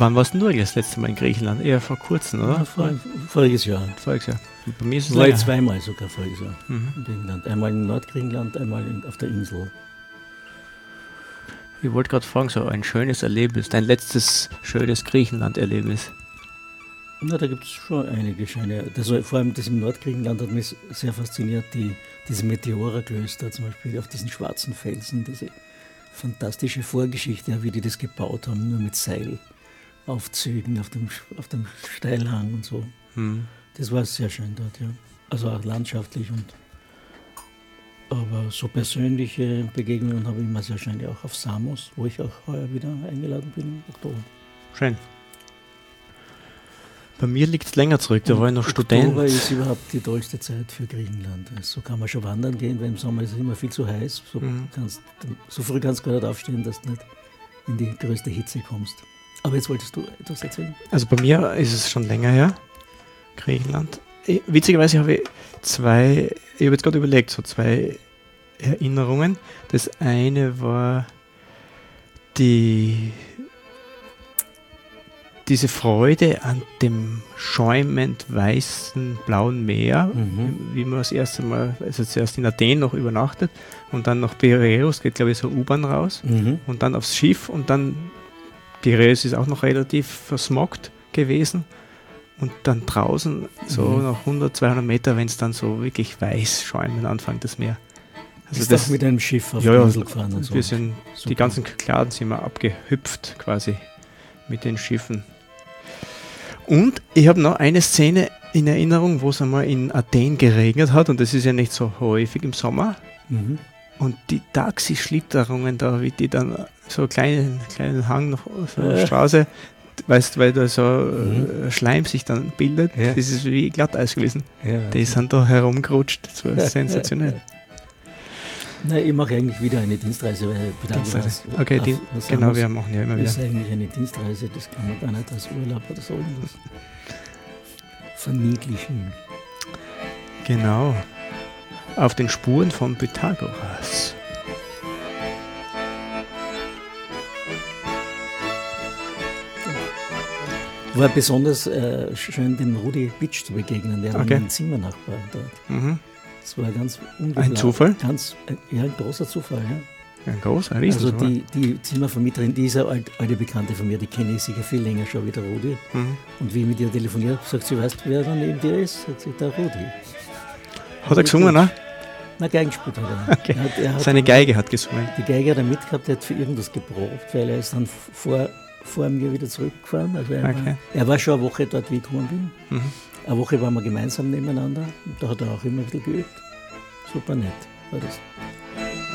Wann warst du das letzte Mal in Griechenland? Eher vor kurzem, oder? Ja, voriges Jahr. Voriges Jahr. Bei mir ist es War länger. ich zweimal sogar voriges Jahr in Griechenland. Einmal in Nordgriechenland, einmal auf der Insel. Ich wollte gerade fragen, so ein schönes Erlebnis, dein letztes schönes Griechenland-Erlebnis. Na, da gibt es schon einige schöne. Vor allem das im Nordgriechenland hat mich sehr fasziniert, diese Meteora-Klöster zum Beispiel auf diesen schwarzen Felsen, diese fantastische Vorgeschichte, wie die das gebaut haben, nur mit Seilaufzügen auf dem Steilhang und so. Das war sehr schön dort, ja. Also auch landschaftlich aber so persönliche Begegnungen habe ich immer sehr schön, auch auf Samos, wo ich auch heuer wieder eingeladen bin im Oktober. Schön. Bei mir liegt es länger zurück, da war ich noch Student. Oktober ist überhaupt die tollste Zeit für Griechenland. So kann man schon wandern gehen, weil im Sommer ist es immer viel zu heiß. So früh kannst du gar nicht aufstehen, dass du nicht in die größte Hitze kommst. Aber jetzt wolltest du etwas erzählen? Also bei mir ist es schon länger her, Griechenland. Witzigerweise habe ich habe jetzt gerade überlegt, so zwei Erinnerungen. Das eine war diese Freude an dem schäumend weißen blauen Meer, wie man das erste Mal, also zuerst in Athen noch übernachtet und dann nach Piräus, geht glaube ich so U-Bahn raus und dann aufs Schiff und dann Piräus ist auch noch relativ versmoggt gewesen und dann draußen so nach 100, 200 Meter, wenn es dann so wirklich weiß schäumen anfängt, das Meer. Also das mit einem Schiff auf die Insel gefahren und so. Wir sind, die ganzen Kladen sind wir abgehüpft quasi mit den Schiffen. Und ich habe noch eine Szene in Erinnerung, wo es einmal in Athen geregnet hat und das ist ja nicht so häufig im Sommer. Und die Taxischlitterungen da, wie die dann so kleinen Hang nach so einer Straße, weißt, weil da so Schleim sich dann bildet, das ist wie Glatteis gewesen. Die sind da herumgerutscht, das war sensationell. Nein, ich mache eigentlich wieder eine Dienstreise, weil Pythagoras. Okay, genau, wir machen ja immer wieder. Das ist eigentlich eine Dienstreise, das kann man gar nicht als Urlaub oder so verniedlichen. Genau. Auf den Spuren von Pythagoras. War besonders schön, dem Rudi Bitsch zu begegnen, der war mein Zimmernachbar dort. Das war ganz unglaublich. Ein Zufall? Ein großer Zufall, ja. Ein großer, ein Riesenzufall. Also die Zimmervermieterin, die ist eine alte Bekannte von mir, die kenne ich sicher viel länger schon wie der Rudi. Und wie ich mit ihr telefoniert habe, sagt sie, weißt du, wer da neben dir ist? Sagt sie, der Rudi. Hat er gesungen, ne? Na, Geigen gespielt hat er. Okay. Seine Geige hat gesungen. Die Geige hat er mitgehabt, er hat für irgendwas geprobt, weil er ist dann vor mir wieder zurückgefahren. Also er war schon eine Woche dort, wie ich gekommen bin. Eine Woche waren wir gemeinsam nebeneinander und da hat er auch immer ein bisschen geübt. Super nett war das.